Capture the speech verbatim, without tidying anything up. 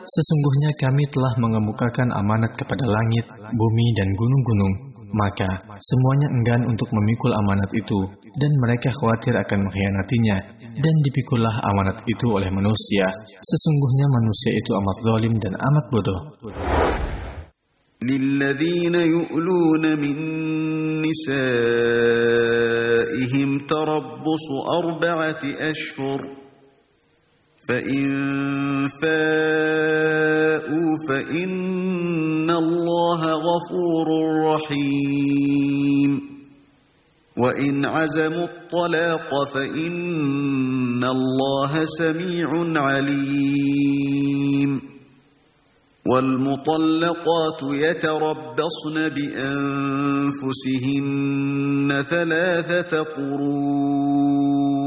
Sesungguhnya kami telah mengemukakan amanat kepada langit, bumi dan gunung-gunung, maka semuanya enggan untuk memikul amanat itu, dan mereka khawatir akan mengkhianatinya, dan dipikullah amanat itu oleh manusia. Sesungguhnya manusia itu amat zalim dan amat bodoh. لِلَّذِينَ يُؤْلُونَ مِن نِّسَائِهِمْ تَرَبُّصُ أَرْبَعَةِ أَشْهُرٍ فَإِن فَاءُوا فَإِنَّ اللَّهَ غَفُورٌ رَّحِيمٌ وَإِنْ عَزَمُوا الطَّلَاقَ فَإِنَّ اللَّهَ سَمِيعٌ عَلِيمٌ وَالْمُطَلَّقَاتُ يَتَرَبَّصْنَ بِأَنفُسِهِنَّ ثَلَاثَةَ قُرُوءٍ